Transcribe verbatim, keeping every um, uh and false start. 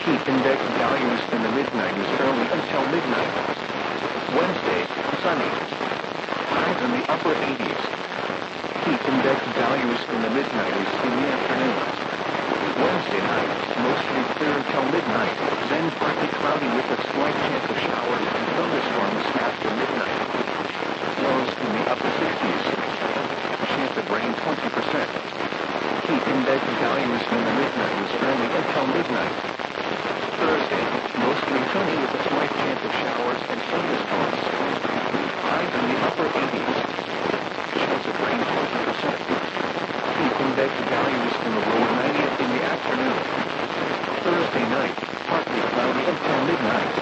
Heat index values in the mid nineties early until midnight. Wednesday, sunny. Highs in the upper eighties. Heat index values in the mid nineties in the afternoon. Wednesday night, mostly clear until midnight, then partly cloudy with a slight chance of showers and thunderstorms after midnight. Lows in the upper sixties. Chance of rain twenty percent. Heat index values in the mid nineties early until midnight. Thursday, mostly sunny with a slight chance of showers and thunderstorms. Highs in the upper eighties. Chance of rain twenty percent. Heat index values in the lower nineties in the afternoon. Thursday night, partly cloudy until midnight.